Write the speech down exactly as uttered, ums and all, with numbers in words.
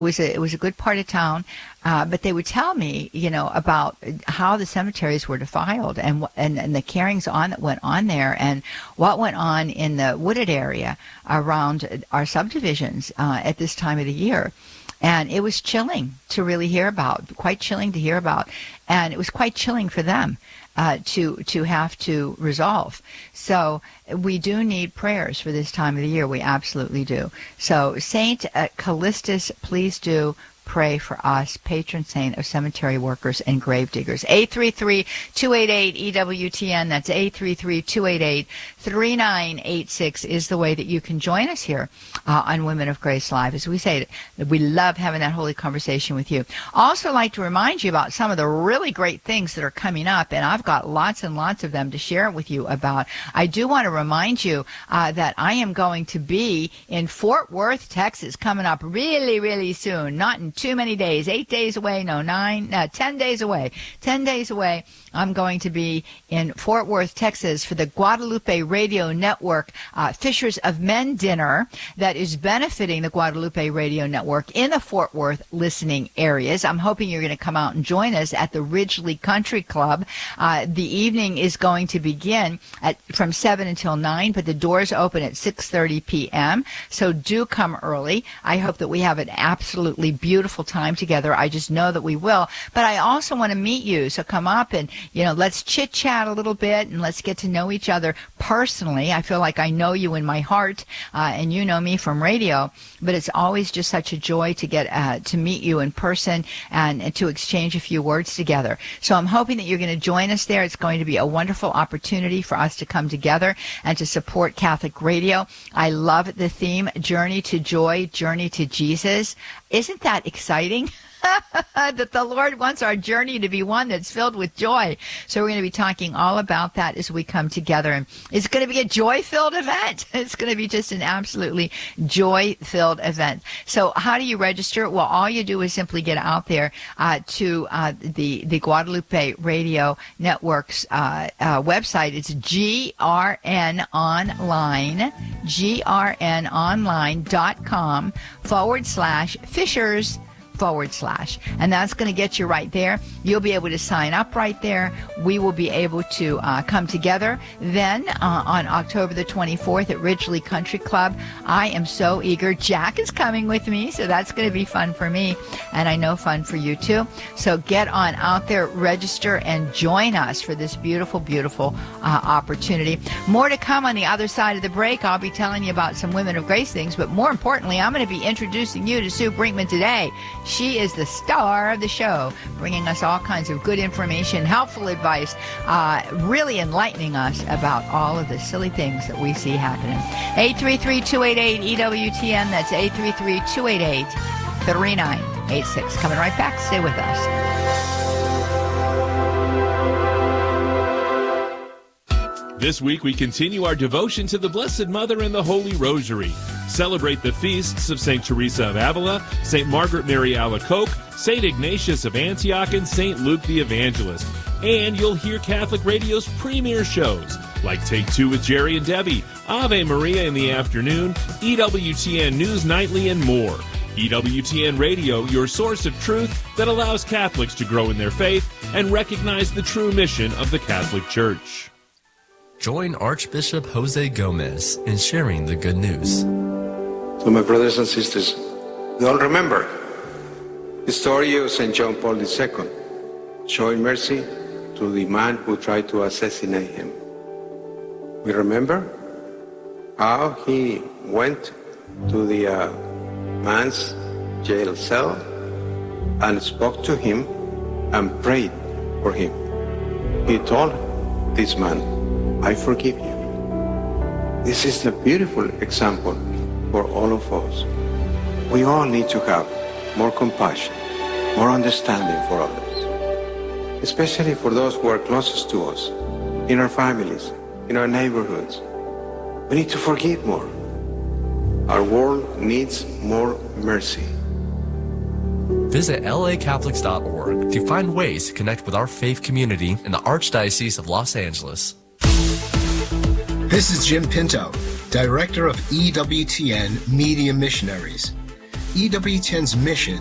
was a, it was a good part of town, uh, but they would tell me, you know, about how the cemeteries were defiled and, and and the carryings on that went on there and what went on in the wooded area around our subdivisions uh, at this time of the year. And it was chilling to really hear about, quite chilling to hear about, and it was quite chilling for them uh, to to have to resolve. So we do need prayers for this time of the year. We absolutely do. So Saint uh, Callistus, please do pray for us, patron saint of cemetery workers and grave diggers. eight three three, two eight eight, E W T N. That's eight three three, two eight eight, three nine eight six is the way that you can join us here uh, on Women of Grace Live. As we say, we love having that holy conversation with you. Also like to remind you about some of the really great things that are coming up, and I've got lots and lots of them to share with you about. I do want to remind you uh, that I am going to be in Fort Worth, Texas, coming up really, really soon. Not in too many days, eight days away, no, nine, no, ten days away, ten days away. I'm going to be in Fort Worth, Texas for the Guadalupe Radio Network uh, Fishers of Men dinner that is benefiting the Guadalupe Radio Network in the Fort Worth listening areas. I'm hoping you're going to come out and join us at the Ridgely Country Club. Uh, the evening is going to begin at from seven until nine, but the doors open at six thirty p.m., so do come early. I hope that we have an absolutely beautiful time together. I just know that we will, but I also want to meet you, so come up and you know, let's chit-chat a little bit and let's get to know each other personally. I feel like I know you in my heart, uh, and you know me from radio, but it's always just such a joy to get uh, to meet you in person and, and to exchange a few words together. So I'm hoping that you're going to join us there. It's going to be a wonderful opportunity for us to come together and to support Catholic radio. I love the theme, Journey to Joy, Journey to Jesus. Isn't that exciting? That the Lord wants our journey to be one that's filled with joy. So we're going to be talking all about that as we come together. And it's going to be a joy-filled event. It's going to be just an absolutely joy-filled event. So how do you register? Well, all you do is simply get out there uh, to uh, the, the Guadalupe Radio Network's uh, uh, website. It's G R N Online, G R N Online dot com forward slash Fishers forward slash. And that's going to get you right there. You'll be able to sign up right there. We will be able to uh, come together then uh, on October the twenty-fourth at Ridgely Country Club. I am so eager. Jack is coming with me, so that's going to be fun for me, and I know fun for you too. So get on out there, register, and join us for this beautiful, beautiful uh, opportunity. More to come on the other side of the break. I'll be telling you about some Women of Grace things, but more importantly, I'm going to be introducing you to Sue Brinkman today. She is the star of the show, bringing us all kinds of good information, helpful advice, uh, really enlightening us about all of the silly things that we see happening. eight three three, two eight eight, E W T N. That's eight three three, two eight eight, three nine eight six. Coming right back. Stay with us. This week we continue our devotion to the Blessed Mother and the Holy Rosary. Celebrate the feasts of Saint Teresa of Avila, Saint Margaret Mary Alacoque, Saint Ignatius of Antioch, and Saint Luke the Evangelist. And you'll hear Catholic Radio's premier shows, like Take Two with Jerry and Debbie, Ave Maria in the afternoon, E W T N News Nightly, and more. E W T N Radio, your source of truth that allows Catholics to grow in their faith and recognize the true mission of the Catholic Church. Join Archbishop Jose Gomez in sharing the good news. So my brothers and sisters, don't remember the story of Saint John Paul the Second, showing mercy to the man who tried to assassinate him. We remember how he went to the uh, man's jail cell and spoke to him and prayed for him. He told this man, I forgive you. This is a beautiful example for all of us. We all need to have more compassion, more understanding for others, especially for those who are closest to us, in our families, in our neighborhoods. We need to forgive more. Our world needs more mercy. Visit L A Catholics dot org to find ways to connect with our faith community in the Archdiocese of Los Angeles. This is Jim Pinto, Director of E W T N Media Missionaries. E W T N's mission